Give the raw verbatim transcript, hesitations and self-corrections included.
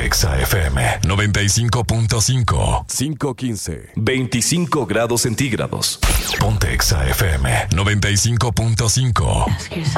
Exa F M noventa y cinco punto cinco. cinco quince. veinticinco grados centígrados. Ponte Exa F M noventa y cinco punto cinco.